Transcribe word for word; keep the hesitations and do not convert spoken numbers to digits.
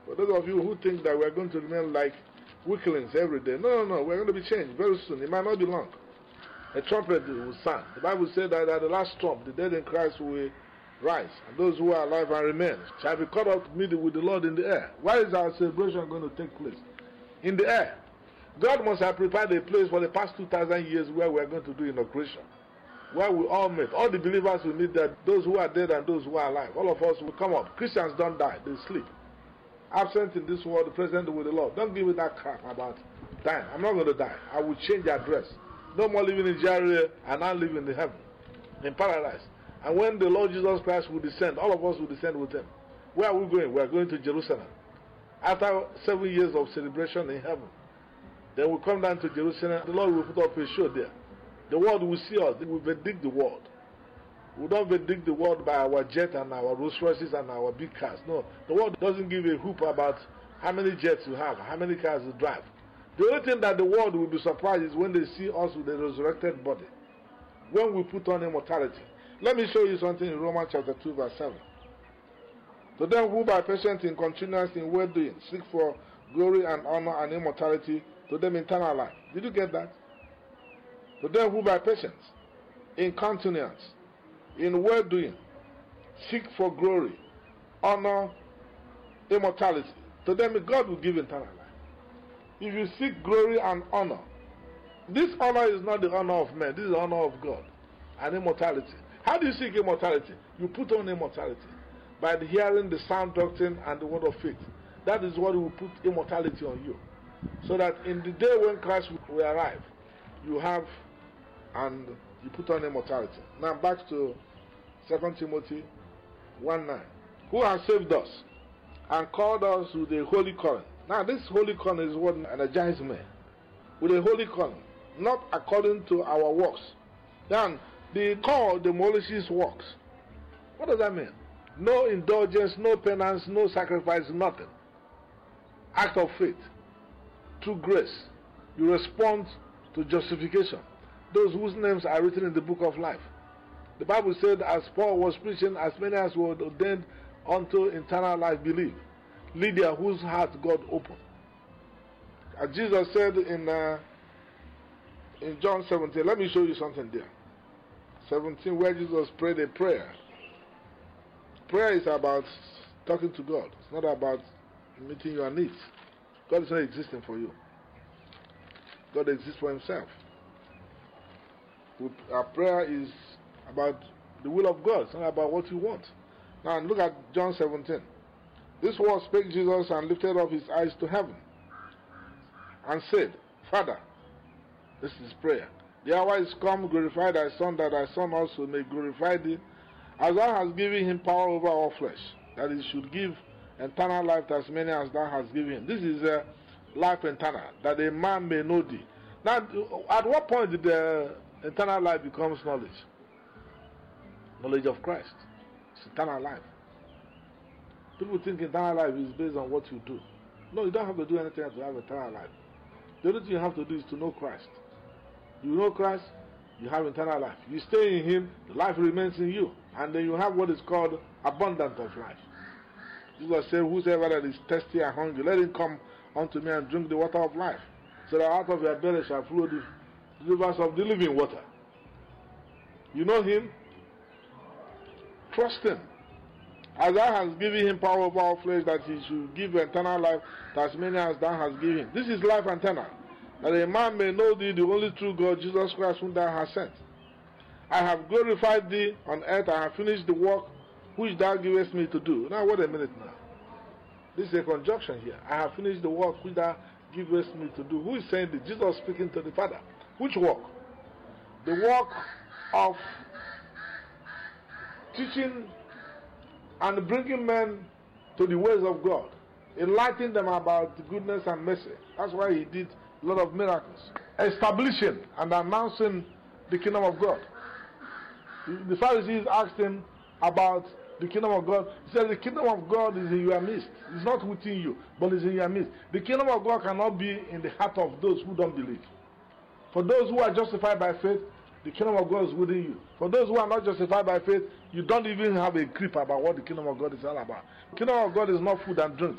For those of you who think that we're going to remain like weaklings every day, no, no, no, we're going to be changed very soon. It might not be long. A trumpet will sound. The Bible said that at the last trump, the dead in Christ will rise, and those who are alive and remain shall be caught up to meet with the Lord in the air. Why is our celebration going to take place? In the air. God must have prepared a place for the past two thousand years where we are going to do inauguration, where we all meet. All the believers will meet there, those who are dead and those who are alive. All of us will come up. Christians don't die, they sleep. Absent in this world, present with the Lord. Don't give me that crap about dying. I'm not going to die. I will change address. No more living in Jericho and now living in heaven, in paradise. And when the Lord Jesus Christ will descend, all of us will descend with him. Where are we going? We are going to Jerusalem. After seven years of celebration in heaven, then we come down to Jerusalem. The Lord will put up a show there. The world will see us. They will verdict the world. We don't verdict the world by our jet and our Rolls Royces and our big cars. No, the world doesn't give a hoop about how many jets you have, how many cars you drive. The only thing that the world will be surprised is when they see us with a resurrected body, when we put on immortality. Let me show you something in Romans chapter two verse seven. To them who by patience in continuance in well doing seek for glory and honor and immortality, to them eternal life. Did you get that? To them who by patience in continuance in well doing seek for glory, honor, immortality, to them God will give eternal life. If you seek glory and honor, this honor is not the honor of men, this is the honor of God and immortality. How do you seek immortality? You put on immortality by the hearing the sound doctrine and the word of faith. That is what will put immortality on you, so that in the day when Christ will arrive, you have and you put on immortality. Now back to Second Timothy one nine. Who has saved us and called us with a holy calling. Now this holy calling is what energizes me. With a holy calling, not according to our works. Then the call demolishes works. What does that mean? No indulgence, no penance, no sacrifice, nothing. Act of faith. Through grace, you respond to justification. Those whose names are written in the book of life. The Bible said, as Paul was preaching, as many as were ordained unto eternal life believe. Lydia, whose heart God opened. As Jesus said in uh, in John seventeen, let me show you something there. seventeen, where Jesus prayed a prayer. Prayer is about talking to God. It's not about meeting your needs. God is not existing for you. God exists for himself. Our prayer is about the will of God. It's not about what you want. Now look at John seventeen. This word spake Jesus and lifted up his eyes to heaven and said, Father, this is prayer. The hour is come, glorify thy Son, that thy Son also may glorify thee, as thou hast given him power over all flesh, that he should give eternal life to as many as thou hast given him. This is a life eternal, that a man may know thee. Now, at what point did the eternal life becomes knowledge? Knowledge of Christ. It's eternal life. People think eternal life is based on what you do. No, you don't have to do anything to have eternal life. The only thing you have to do is to know Christ. You know Christ, you have eternal life. You stay in him, the life remains in you. And then you have what is called abundance of life. Jesus said, whosoever that is thirsty and hungry, let him come unto me and drink the water of life, so that out of your belly shall flow the rivers of the living water. You know him? Trust him. As thou hast given him power over all flesh, that he should give eternal life to as many as thou hast given him. This is life eternal, that a man may know thee, the only true God, Jesus Christ, whom thou hast sent. I have glorified thee on earth. I have finished the work which thou givest me to do. Now wait a minute now. This is a conjunction here. I have finished the work which thou givest me to do. Who is saying this? Jesus speaking to the Father. Which work? The work of teaching and bringing men to the ways of God, enlightening them about the goodness and mercy. That's why he did a lot of miracles. Establishing and announcing the kingdom of God. The Pharisees asked him about the kingdom of God. He said, the kingdom of God is in your midst. It's not within you, but it's in your midst. The kingdom of God cannot be in the heart of those who don't believe. For those who are justified by faith, the kingdom of God is within you. For those who are not justified by faith, you don't even have a grip about what the kingdom of God is all about. The kingdom of God is not food and drink.